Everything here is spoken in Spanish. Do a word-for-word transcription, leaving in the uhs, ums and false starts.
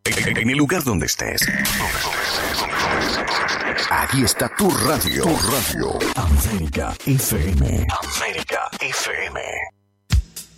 En el lugar donde estés. Aquí está tu radio. Tu radio. América F M. América F M.